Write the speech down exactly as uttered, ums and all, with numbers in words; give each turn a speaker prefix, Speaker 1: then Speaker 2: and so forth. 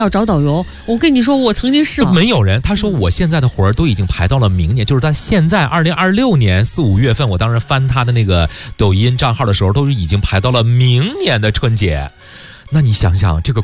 Speaker 1: 要找导游。我跟你说，我曾经试过，
Speaker 2: 没有人。他说我现在的活儿都已经排到了明年，就是他现在二零二六年四五月份，我当时翻他的那个抖音账号的时候，都是已经排到了明年的春节。那你想想这个。